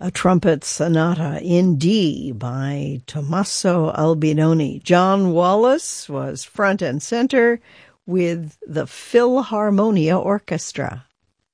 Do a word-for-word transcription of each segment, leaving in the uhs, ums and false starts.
a trumpet sonata in D by Tommaso Albinoni. John Wallace was front and center with the Philharmonia Orchestra.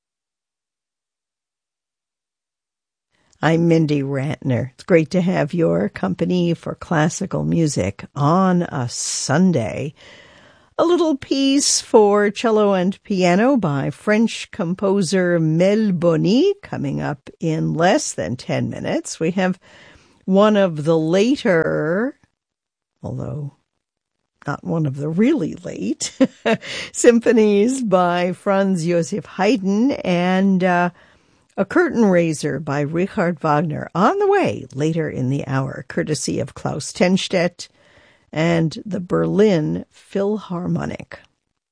I'm Mindy Ratner. It's great to have your company for classical music on a Sunday. A little piece for cello and piano by French composer Mel Boni coming up in less than ten minutes. We have one of the later, although not one of the really late, symphonies by Franz Joseph Haydn and uh, a curtain raiser by Richard Wagner on the way later in the hour, courtesy of Klaus Tenstedt and the Berlin Philharmonic.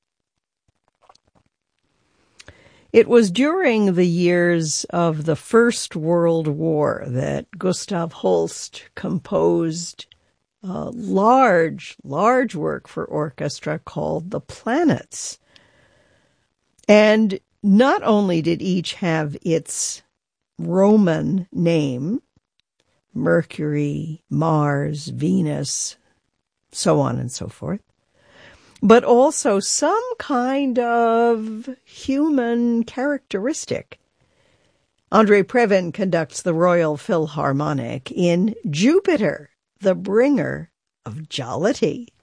It was during the years of the First World War that Gustav Holst composed a large, large work for orchestra called The Planets. And not only did each have its Roman name, Mercury, Mars, Venus, so on and so forth, but also some kind of human characteristic. Andrei Previn conducts the Royal Philharmonic in Jupiter, the bringer of jollity.